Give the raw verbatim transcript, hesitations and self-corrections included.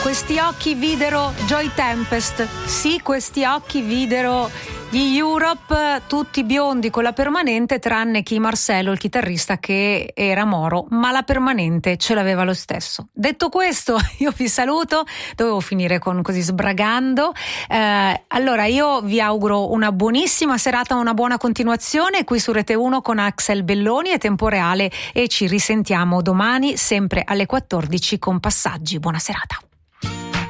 questi occhi videro Joy Tempest, sì, questi occhi videro gli Europe, tutti biondi con la permanente, tranne chi Marcello, il chitarrista, che era moro, ma la permanente ce l'aveva lo stesso. Detto questo, io vi saluto, dovevo finire con così sbragando. Eh, allora io vi auguro una buonissima serata, una buona continuazione qui su Rete uno con Axel Belloni e Tempo Reale, e ci risentiamo domani sempre alle quattordici con Passaggi. Buona serata.